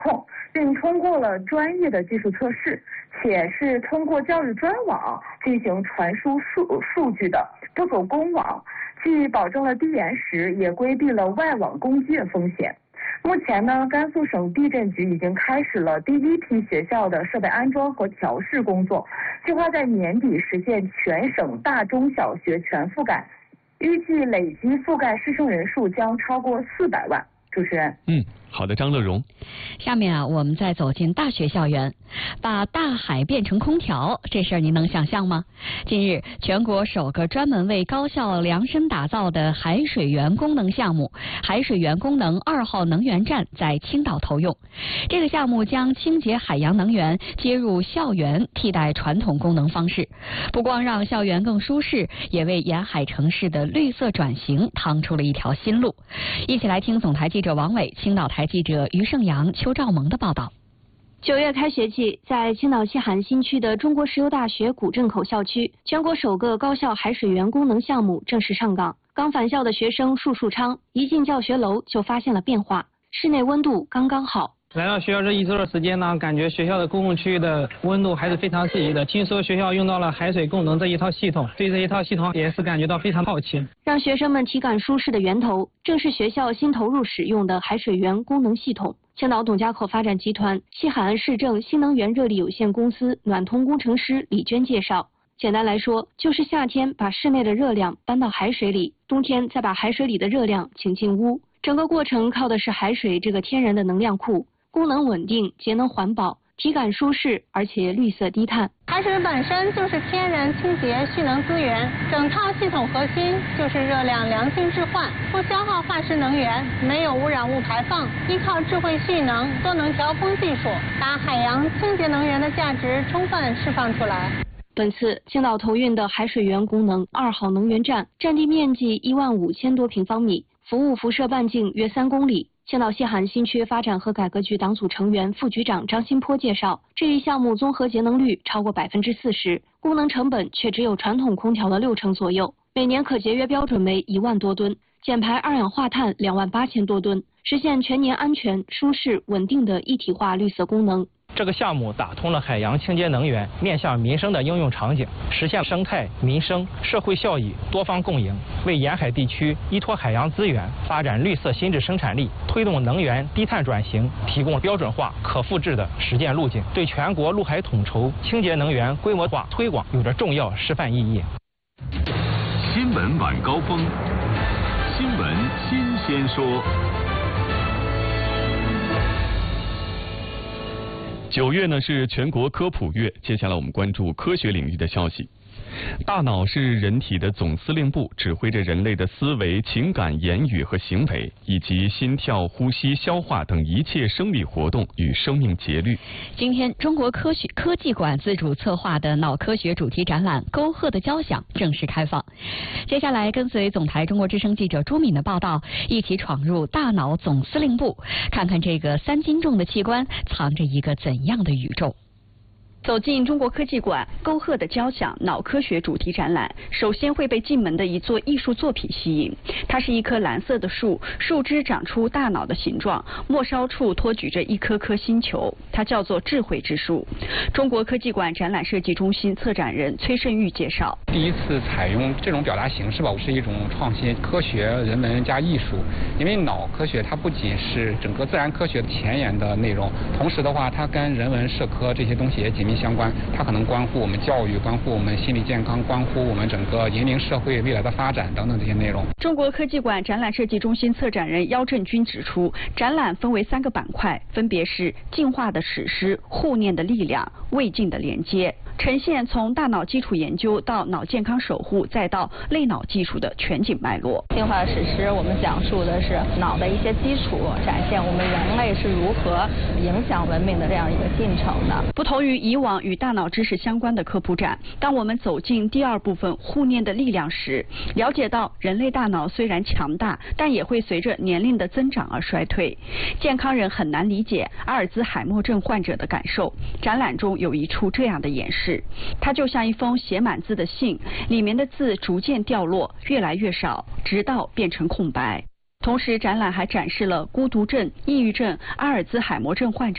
控，并通过了专业的技术测试，且是通过教育专网进行传输数据的，不走公网，既保证了低延时，也规避了外网攻击的风险。目前呢，甘肃省地震局已经开始了第一批学校的设备安装和调试工作，计划在年底实现全省大中小学全覆盖，预计累计覆盖师生人数将超过400万。主持人， 好的，张乐荣。 下面我们再走进大学校园，把大海变成空调，这事儿您能想象吗？近日，全国首个专门为高校量身打造的海水源功能项目——海水源功能2号能源站在青岛投用。这个项目将清洁海洋能源接入校园，替代传统供能方式，不光让校园更舒适，也为沿海城市的绿色转型趟出了一条新路。一起来听总台记者王伟、青岛台记者于胜阳、邱兆萌的报道。 9月开学季，在青岛西海新区的中国石油大学古镇口校区，全国首个高校海水源功能项目正式上岗。刚返校的学生束树昌一进教学楼就发现了变化，室内温度刚刚好。 来到学校这1周的时间呢，感觉学校的公共区域的温度还是非常适宜的。听说学校用到了海水功能这一套系统，对这一套系统也是感觉到非常好奇。 让学生们体感舒适的源头，正是学校新投入使用的海水源功能系统。青岛董家口发展集团西海岸市政新能源热力有限公司暖通工程师李娟介绍，简单来说，就是夏天把室内的热量搬到海水里，冬天再把海水里的热量请进屋。整个过程靠的是海水这个天然的能量库，功能稳定、节能环保、体感舒适，而且绿色低碳。 海水本身就是天然清洁蓄能资源，整套系统核心就是热量良性置换，不消耗化石能源，没有污染物排放，依靠智慧蓄能、多能调峰技术，把海洋清洁能源的价值充分释放出来。 本次青岛投运的海水源功能2号能源站，占地面积15000多平方米，服务辐射半径约3公里。青岛西海新区发展和改革局党组成员、副局长张新坡介绍，这一项目综合节能率超过40%，功能成本却只有传统空调的60%左右，每年可节约标准为1万多吨，减排二氧化碳28000多吨，实现全年安全、舒适、稳定的一体化绿色功能。 这个项目打通了海洋清洁能源面向民生的应用场景，实现生态、民生、社会效益多方共赢，为沿海地区依托海洋资源发展绿色新质生产力、推动能源低碳转型提供标准化、可复制的实践路径，对全国陆海统筹清洁能源规模化推广有着重要示范意义。 新闻晚高峰，新闻新鲜说。 9月呢是全国科普月，接下来我们关注科学领域的消息。大脑是人体的总司令部，指挥着人类的思维、情感、言语和行为，以及心跳、呼吸、消化等一切生理活动与生命节律。 今天，中国科技馆自主策划的脑科学主题展览《沟壑的交响》正式开放。接下来，跟随总台中国之声记者朱敏的报道，一起闯入大脑总司令部，看看这个3斤重的器官藏着一个怎样的宇宙。 走进中国科技馆《沟壑的交响》脑科学主题展览，首先会被进门的一座艺术作品吸引。它是一棵蓝色的树，树枝长出大脑的形状，末梢处托举着一颗颗星球，它叫做智慧之树。中国科技馆展览设计中心策展人崔胜玉介绍， 第一次采用这种表达形式吧，是一种创新，科学、人文加艺术。因为脑科学它不仅是整个自然科学前沿的内容，同时的话，它跟人文社科这些东西也紧密相关，它可能关乎我们教育，关乎我们心理健康，关乎我们整个引领社会未来的发展等等这些内容。 中国科技馆展览设计中心策展人姚振军指出，展览分为3个板块，分别是进化的史诗、互念的力量、未尽的连接，呈现从大脑基础研究到脑健康守护，再到类脑技术的全景脉络。 进化的史诗，我们讲述的是脑的一些基础，展现我们人类是如何影响文明的这样一个进程的。 不同于以往与大脑知识相关的科普展，当我们走进第2部分互念的力量时，了解到人类大脑虽然强大，但也会随着年龄的增长而衰退。健康人很难理解阿尔兹海默症患者的感受。展览中有一处这样的演示，它就像一封写满字的信，里面的字逐渐掉落，越来越少，直到变成空白。同时，展览还展示了孤独症、抑郁症、阿尔兹海默症患者